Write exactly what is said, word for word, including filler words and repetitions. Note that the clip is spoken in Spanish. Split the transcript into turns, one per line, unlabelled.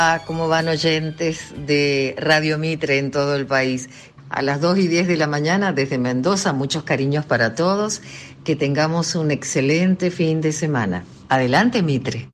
Ah, ¿cómo van oyentes de Radio Mitre en todo el país? A las dos y diez de la mañana desde Mendoza, muchos cariños para todos. Que tengamos un excelente fin de semana. Adelante, Mitre.